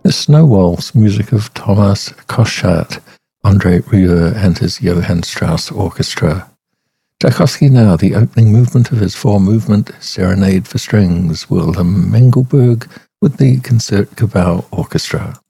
The Snow Waltz, music of Thomas Koschat, André Rieu and his Johann Strauss Orchestra. Tchaikovsky now, the opening movement of his four-movement Serenade for Strings, Wilhelm Mengelberg with the Concertgebouw Orchestra.